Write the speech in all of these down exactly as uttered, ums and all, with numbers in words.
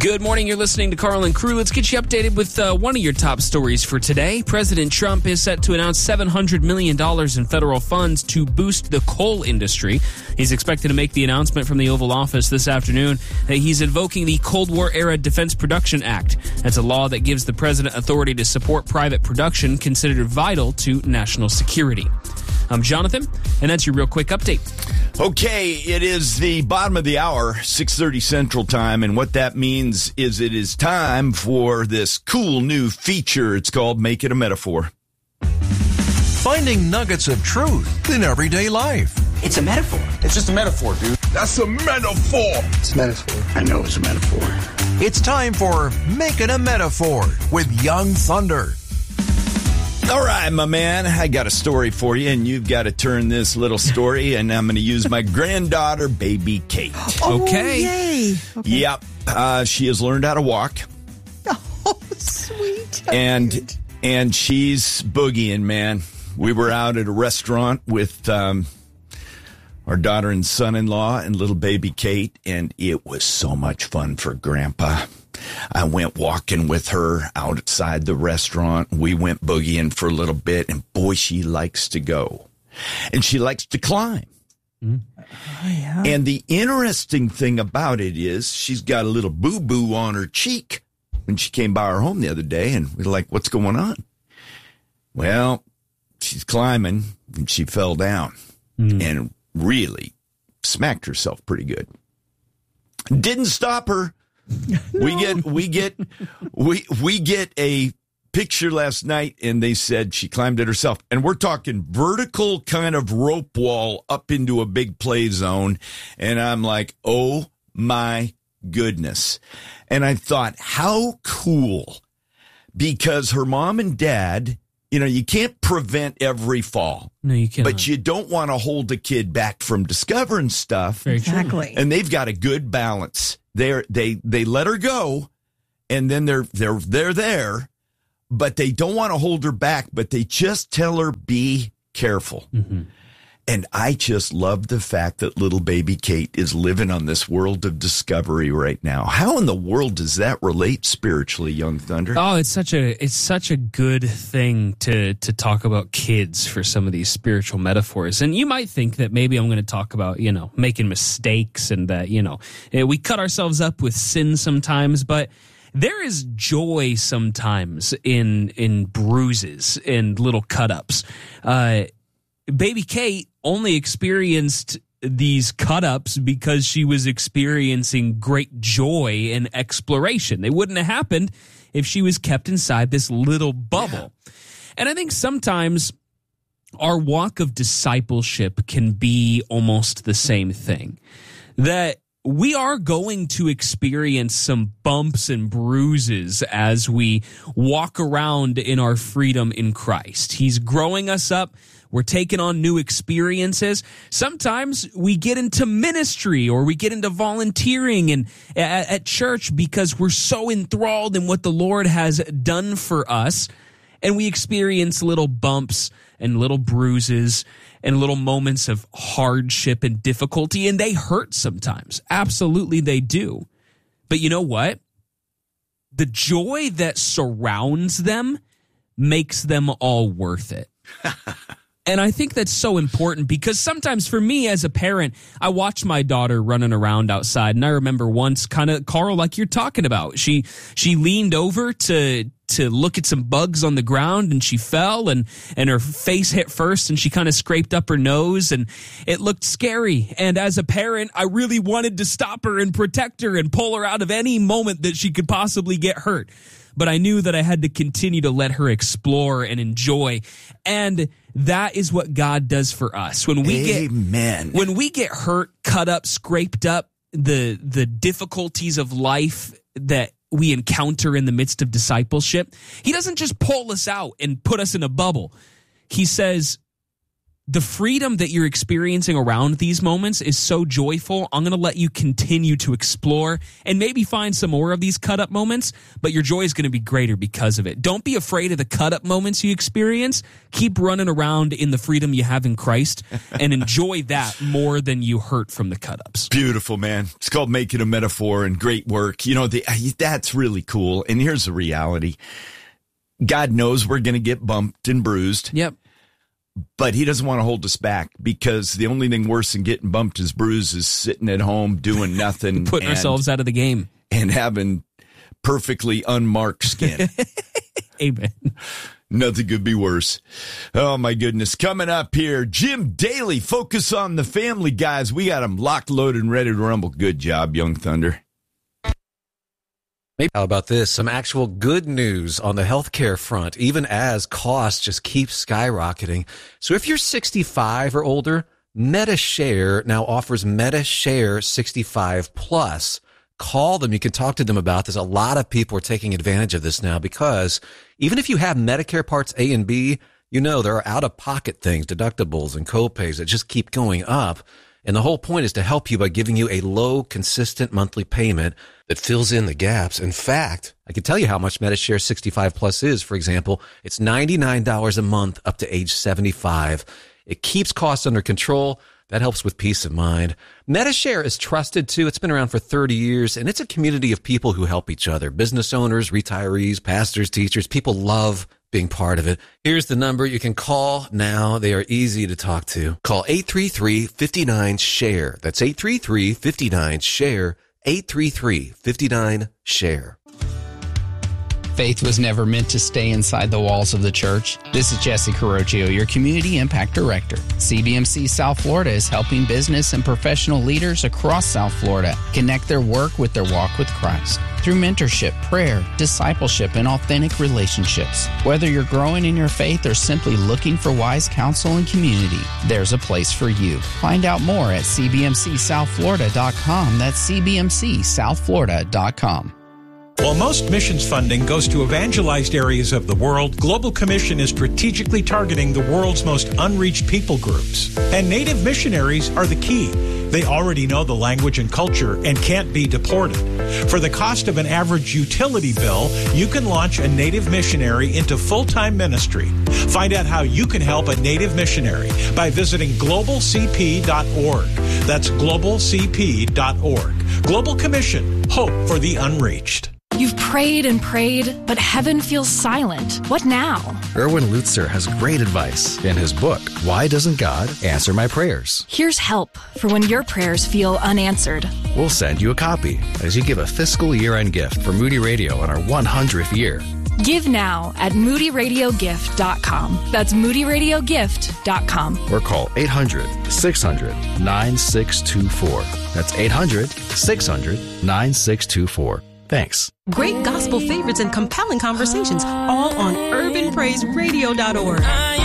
Good morning. You're listening to Carl and Crew. Let's get you updated with uh, one of your top stories for today. President Trump is set to announce seven hundred million dollars in federal funds to boost the coal industry. He's expected to make the announcement from the Oval Office this afternoon that he's invoking the Cold War-era Defense Production Act. That's a law that gives the president authority to support private production considered vital to national security. I'm Jonathan, and that's your real quick update. Okay, it is the bottom of the hour, six thirty Central Time, and what that means is it is time for this cool new feature. It's called Make It a Metaphor. Finding nuggets of truth in everyday life. It's a metaphor. It's just a metaphor, dude. That's a metaphor. It's a metaphor. I know it's a metaphor. It's time for Make It a Metaphor with Young Thunder. All right, my man, I got a story for you, and you've got to turn this little story, and I'm going to use my granddaughter, baby Kate. Oh, okay. Yay. Okay. Yep. Uh, she has learned how to walk. Oh, sweet. And and she's boogieing, man. We were out at a restaurant with um, our daughter and son-in-law and little baby Kate, and it was so much fun for Grandpa. I went walking with her outside the restaurant. We went boogieing for a little bit, and boy, she likes to go. And she likes to climb. Oh, yeah. And the interesting thing about it is she's got a little boo-boo on her cheek when she came by our home the other day, and we were like, what's going on? Well, she's climbing, and she fell down mm. and really smacked herself pretty good. Didn't stop her. No. We get we get we we get a picture last night, and they said she climbed it herself. And we're talking vertical kind of rope wall up into a big play zone. And I'm like, oh my goodness. And I thought, how cool, because her mom and dad, you know, you can't prevent every fall. No, you can't. But you don't want to hold a kid back from discovering stuff. Very Exactly. And they've got a good balance. They're, they they let her go, and then they're they're they're there, but they don't want to hold her back. But they just tell her, be careful. Mm-hmm. And I just love the fact that little baby Kate is living on this world of discovery right now. How in the world does that relate spiritually, Young Thunder? Oh, it's such a it's such a good thing to to talk about kids for some of these spiritual metaphors. And you might think that maybe I'm going to talk about, you know, making mistakes and that, you know, we cut ourselves up with sin sometimes, but there is joy sometimes in in bruises and little cut-ups. Uh, baby Kate only experienced these cut-ups because she was experiencing great joy and exploration. They wouldn't have happened if she was kept inside this little bubble. Yeah. And I think sometimes our walk of discipleship can be almost the same thing. That we are going to experience some bumps and bruises as we walk around in our freedom in Christ. He's growing us up. We're taking on new experiences. Sometimes we get into ministry or we get into volunteering and at, at church because we're so enthralled in what the Lord has done for us. And we experience little bumps and little bruises and little moments of hardship and difficulty. And they hurt sometimes. Absolutely they do. But you know what? The joy that surrounds them makes them all worth it. And I think that's so important because sometimes for me as a parent, I watch my daughter running around outside. And I remember once kind of, Carl, like you're talking about, she she leaned over to to look at some bugs on the ground and she fell and, and her face hit first and she kind of scraped up her nose and it looked scary. And as a parent, I really wanted to stop her and protect her and pull her out of any moment that she could possibly get hurt. But I knew that I had to continue to let her explore and enjoy. And that is what God does for us. When we Amen. get when we get hurt, cut up, scraped up, the the difficulties of life that we encounter in the midst of discipleship, he doesn't just pull us out and put us in a bubble. He says, the freedom that you're experiencing around these moments is so joyful. I'm going to let you continue to explore and maybe find some more of these cut-up moments, but your joy is going to be greater because of it. Don't be afraid of the cut-up moments you experience. Keep running around in the freedom you have in Christ and enjoy that more than you hurt from the cut-ups. Beautiful, man. It's called Making a Metaphor, and great work. You know, the, that's really cool. And here's the reality. God knows we're going to get bumped and bruised. Yep. But he doesn't want to hold us back, because the only thing worse than getting bumped and bruised is sitting at home doing nothing. Putting and, ourselves out of the game. And having perfectly unmarked skin. Amen. Nothing could be worse. Oh, my goodness. Coming up here, Jim Daly, Focus on the Family. Guys, we got him locked, loaded, and ready to rumble. Good job, Young Thunder. How about this? Some actual good news on the healthcare front, even as costs just keep skyrocketing. So if you're sixty-five or older, MediShare now offers MediShare sixty-five plus. Call them. You can talk to them about this. A lot of people are taking advantage of this now, because even if you have Medicare Parts A and B, you know there are out-of-pocket things, deductibles and copays that just keep going up. And the whole point is to help you by giving you a low, consistent monthly payment that fills in the gaps. In fact, I can tell you how much MediShare sixty-five plus is. For example, it's ninety-nine dollars a month up to age seventy-five. It keeps costs under control. That helps with peace of mind. MediShare is trusted too. It's been around for thirty years, and it's a community of people who help each other. Business owners, retirees, pastors, teachers. People love being part of it. Here's the number you can call now. They are easy to talk to. Call eight three three, five nine, SHARE. That's eight three three, five nine, SHARE. eight three three, five nine, SHARE. Faith was never meant to stay inside the walls of the church. This is Jesse Carocchio, your Community Impact Director. C B M C South Florida is helping business and professional leaders across South Florida connect their work with their walk with Christ through mentorship, prayer, discipleship, and authentic relationships. Whether you're growing in your faith or simply looking for wise counsel and community, there's a place for you. Find out more at c b m c south florida dot com. That's c b m c south florida dot com. While most missions funding goes to evangelized areas of the world, Global Commission is strategically targeting the world's most unreached people groups. And Native missionaries are the key. They already know the language and culture and can't be deported. For the cost of an average utility bill, you can launch a Native missionary into full-time ministry. Find out how you can help a Native missionary by visiting global c p dot org. That's global c p dot org. Global Commission, hope for the unreached. You've prayed and prayed, but heaven feels silent. What now? Erwin Lutzer has great advice in his book, Why Doesn't God Answer My Prayers? Here's help for when your prayers feel unanswered. We'll send you a copy as you give a fiscal year-end gift for Moody Radio on our one hundredth year. Give now at moody radio gift dot com. That's moody radio gift dot com. Or call eight hundred, six hundred, nine six two four. That's eight hundred, six hundred, nine six two four. Thanks. Great gospel favorites and compelling conversations, all on urban praise radio dot org.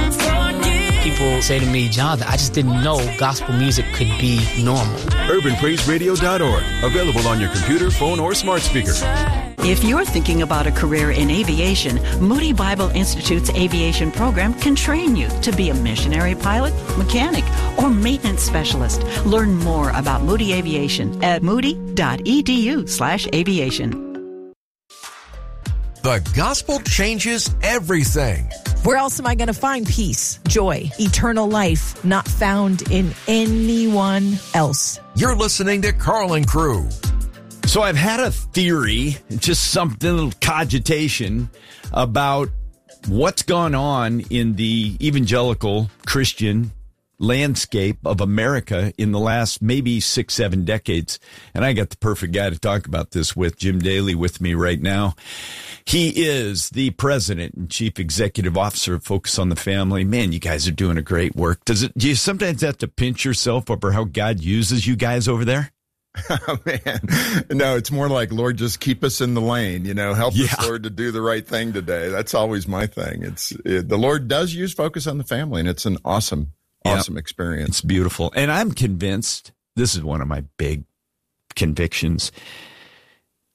People say to me, Jonathan, I just didn't know gospel music could be normal. urban praise radio dot org. Available on your computer, phone, or smart speaker. If you're thinking about a career in aviation, Moody Bible Institute's aviation program can train you to be a missionary pilot, mechanic, or maintenance specialist. Learn more about Moody Aviation at moody dot e d u slash aviation. The gospel changes everything. Where else am I going to find peace, joy, eternal life, not found in anyone else? You're listening to Carlin Crew. So I've had a theory, just something, a little cogitation about what's gone on in the evangelical Christian landscape of America in the last maybe six, seven decades. And I got the perfect guy to talk about this with, Jim Daly, with me right now. He is the president and chief executive officer of Focus on the Family. Man, you guys are doing a great work. Does it? Do you sometimes have to pinch yourself over how God uses you guys over there? Oh, man. No, it's more like, Lord, just keep us in the lane, you know, help yeah. us, Lord, to do the right thing today. That's always my thing. It's it, the Lord does use Focus on the Family, and it's an awesome, awesome yep. experience. It's beautiful. And I'm convinced, this is one of my big convictions,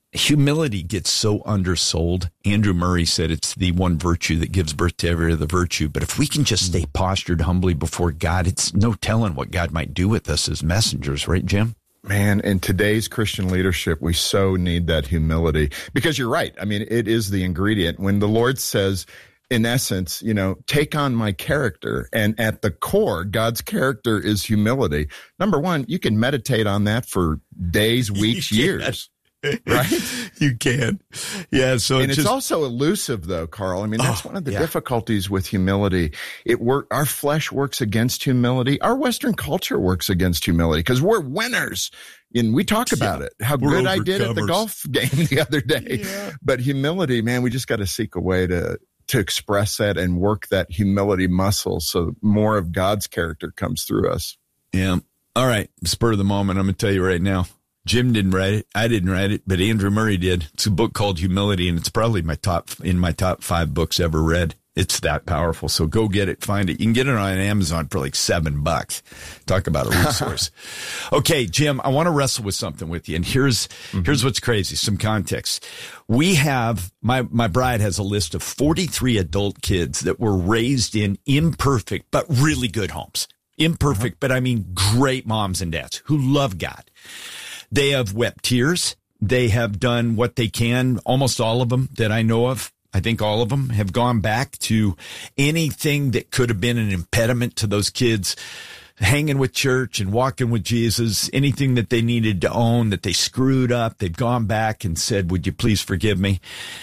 humility gets so undersold. Andrew Murray said it's the one virtue that gives birth to every other virtue. But if we can just stay postured humbly before God, it's no telling what God might do with us as messengers, right, Jim? Man, in today's Christian leadership, we so need that humility, because you're right. I mean, it is the ingredient. When the Lord says, in essence, you know, take on my character, and at the core, God's character is humility. Number one, you can meditate on that for days, weeks, years. Right? You can. Yeah. So and it's, it's just, also elusive, though, Carl. I mean, that's oh, one of the yeah. difficulties with humility. It work. Our flesh works against humility. Our Western culture works against humility because we're winners. And we talk about yeah, it, how good I did at the golf game the other day. Yeah. But humility, man, we just got to seek a way to to express that and work that humility muscle so more of God's character comes through us. Yeah. All right. Spur of the moment. I'm going to tell you right now. Jim didn't write it. I didn't write it, but Andrew Murray did. It's a book called Humility, and it's probably my top in my top five books ever read. It's that powerful. So go get it, find it. You can get it on Amazon for like seven bucks. Talk about a resource. Okay, Jim, I want to wrestle with something with you. And here's mm-hmm. here's what's crazy. Some context. We have my my bride has a list of forty-three adult kids that were raised in imperfect but really good homes. Imperfect, uh-huh. but I mean great moms and dads who love God. They have wept tears. They have done what they can. Almost all of them that I know of, I think all of them have gone back to anything that could have been an impediment to those kids hanging with church and walking with Jesus, anything that they needed to own that they screwed up. They've gone back and said, would you please forgive me?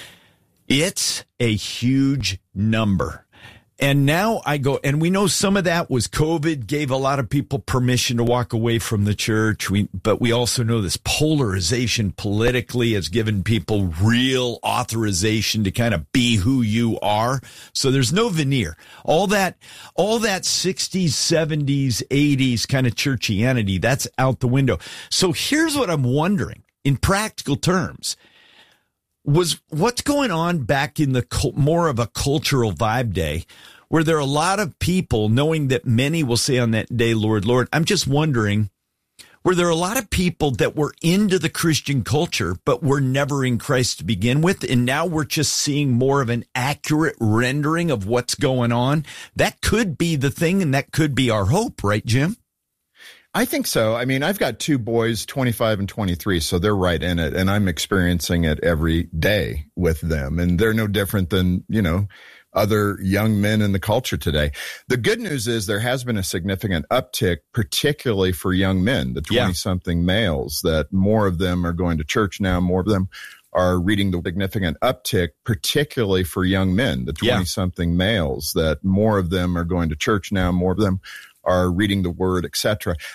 It's a huge number. And now I go, and we know some of that was COVID, gave a lot of people permission to walk away from the church. We, but we also know this polarization politically has given people real authorization to kind of be who you are. So there's no veneer. All that, all that sixties, seventies, eighties kind of churchianity, that's out the window. So here's what I'm wondering in practical terms. Was what's going on back in the more of a cultural vibe day, where there are a lot of people knowing that many will say on that day, Lord, Lord, I'm just wondering, were there a lot of people that were into the Christian culture, but were never in Christ to begin with? And now we're just seeing more of an accurate rendering of what's going on. That could be the thing, and that could be our hope, right, Jim? I think so. I mean, I've got two boys, twenty-five and twenty-three, so they're right in it, and I'm experiencing it every day with them, and they're no different than, you know, other young men in the culture today. The good news is there has been a significant uptick, particularly for young men, the twenty-something yeah. males, that more of them are going to church now, more of them are reading the significant uptick, particularly for young men, the twenty-something yeah. males, that more of them are going to church now, more of them are reading the word, et cetera.